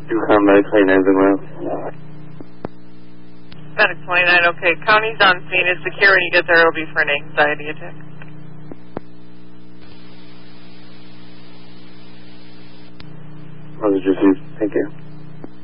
Medic 29 well. Medic 29, okay. County's on scene. Is secure. When you get there, it'll be for an anxiety attack. I'll just receive. Thank you.